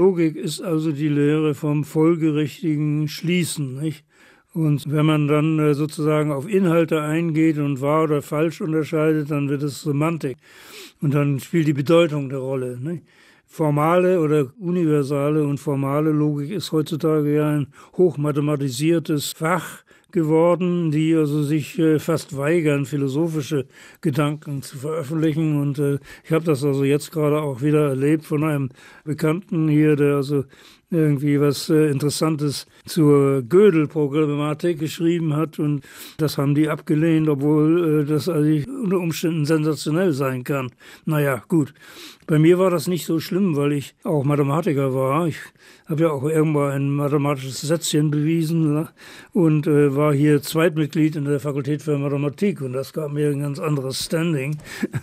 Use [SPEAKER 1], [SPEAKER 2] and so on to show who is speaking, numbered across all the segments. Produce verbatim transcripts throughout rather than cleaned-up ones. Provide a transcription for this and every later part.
[SPEAKER 1] Logik ist also die Lehre vom folgerichtigen Schließen, nicht? Und wenn man dann äh, sozusagen auf Inhalte eingeht und wahr oder falsch unterscheidet, dann wird es Semantik. Und dann spielt die Bedeutung eine Rolle, nicht? Formale oder universale und formale Logik ist heutzutage ja ein hochmathematisiertes Fach geworden, die also sich äh, fast weigern, philosophische Gedanken zu veröffentlichen. Und äh, ich habe das also jetzt gerade auch wieder erlebt von einem Bekannten hier, der also irgendwie was äh, Interessantes zur Gödel-Problematik geschrieben hat, und das haben die abgelehnt, obwohl äh, das eigentlich unter Umständen sensationell sein kann. Naja, gut. Bei mir war das nicht so schlimm, weil ich auch Mathematiker war. Ich habe ja auch irgendwann ein mathematisches Sätzchen bewiesen und äh, war hier Zweitmitglied in der Fakultät für Mathematik, und das gab mir ein ganz anderes Standing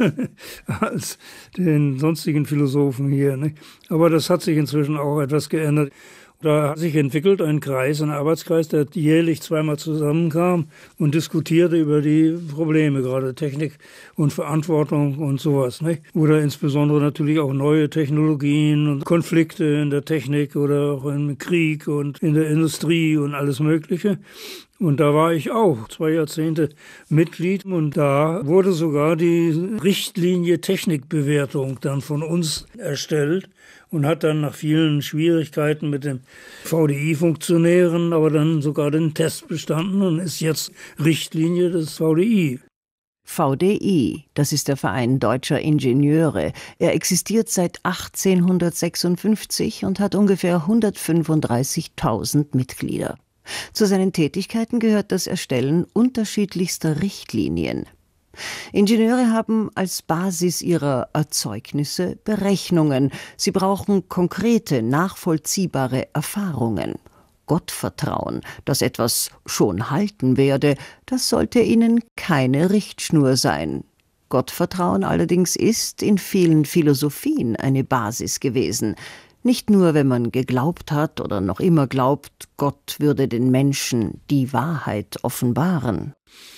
[SPEAKER 1] als den sonstigen Philosophen hier, ne? Aber das hat sich inzwischen auch etwas geändert. Da hat sich entwickelt ein Kreis, ein Arbeitskreis, der jährlich zweimal zusammenkam und diskutierte über die Probleme, gerade Technik und Verantwortung und sowas, nicht? Oder insbesondere natürlich auch neue Technologien und Konflikte in der Technik oder auch im Krieg und in der Industrie und alles Mögliche. Und da war ich auch zwei Jahrzehnte Mitglied, und da wurde sogar die Richtlinie Technikbewertung dann von uns erstellt und hat dann nach vielen Schwierigkeiten mit dem V D I-Funktionären aber dann sogar den Test bestanden und ist jetzt Richtlinie des V D I.
[SPEAKER 2] V D I, das ist der Verein Deutscher Ingenieure. Er existiert seit achtzehnhundertsechsundfünfzig und hat ungefähr hundertfünfunddreißigtausend Mitglieder. Zu seinen Tätigkeiten gehört das Erstellen unterschiedlichster Richtlinien. Ingenieure haben als Basis ihrer Erzeugnisse Berechnungen. Sie brauchen konkrete, nachvollziehbare Erfahrungen. Gottvertrauen, dass etwas schon halten werde, das sollte ihnen keine Richtschnur sein. Gottvertrauen allerdings ist in vielen Philosophien eine Basis gewesen. Nicht nur, wenn man geglaubt hat oder noch immer glaubt, Gott würde den Menschen die Wahrheit offenbaren.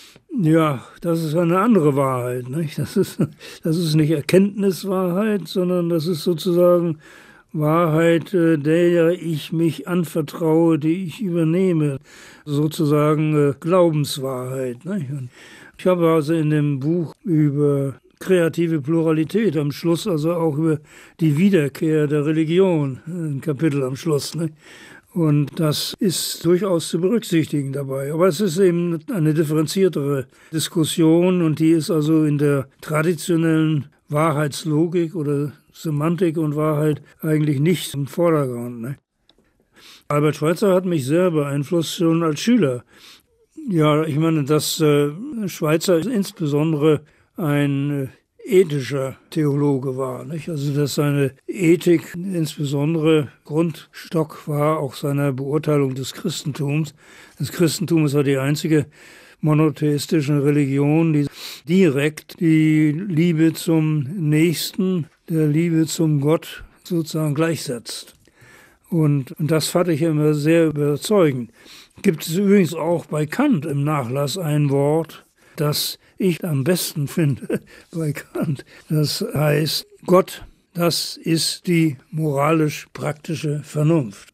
[SPEAKER 1] Ja, das ist eine andere Wahrheit, nicht? Das ist, das ist nicht Erkenntniswahrheit, sondern das ist sozusagen Wahrheit, der ich mich anvertraue, die ich übernehme. Sozusagen Glaubenswahrheit, nicht? Und ich habe also in dem Buch über kreative Pluralität am Schluss, also auch über die Wiederkehr der Religion, ein Kapitel am Schluss, nicht? Und das ist durchaus zu berücksichtigen dabei. Aber es ist eben eine differenziertere Diskussion, und die ist also in der traditionellen Wahrheitslogik oder Semantik und Wahrheit eigentlich nicht im Vordergrund, ne? Albert Schweitzer hat mich sehr beeinflusst, schon als Schüler. Ja, ich meine, dass äh, Schweitzer insbesondere ein äh, ethischer Theologe war, nicht? Also dass seine Ethik insbesondere Grundstock war auch seiner Beurteilung des Christentums. Das Christentum ist ja die einzige monotheistische Religion, die direkt die Liebe zum Nächsten, der Liebe zum Gott sozusagen gleichsetzt. Und, und das fand ich immer sehr überzeugend. Gibt es übrigens auch bei Kant im Nachlass ein Wort, das ich am besten finde bei Kant. Das heißt, Gott, das ist die moralisch-praktische Vernunft.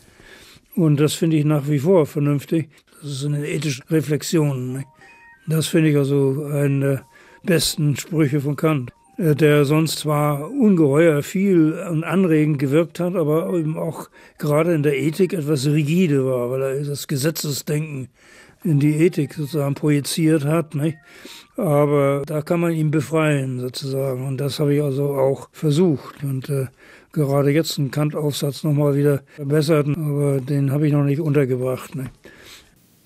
[SPEAKER 1] Und das finde ich nach wie vor vernünftig. Das ist eine ethische Reflexion. Das finde ich also einen der besten Sprüche von Kant, der sonst zwar ungeheuer viel und anregend gewirkt hat, aber eben auch gerade in der Ethik etwas rigide war, weil er das Gesetzesdenken in die Ethik sozusagen projiziert hat, nicht? Aber da kann man ihn befreien sozusagen, und das habe ich also auch versucht und äh, gerade jetzt einen Kant-Aufsatz nochmal wieder verbessert, aber den habe ich noch nicht untergebracht, nicht?